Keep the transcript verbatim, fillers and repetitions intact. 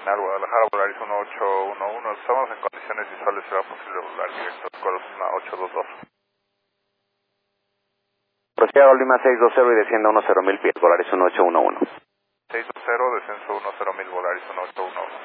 terminal Guadalajara, Volaris uno ocho uno uno. Estamos en condiciones visuales, será posible volar directo a Colosima ocho dos dos. Proceda a Lima seis dos cero y descienda uno cero mil pies, Volaris uno ocho uno uno. seis dos cero, descenso uno cero mil, Volaris uno ocho uno uno.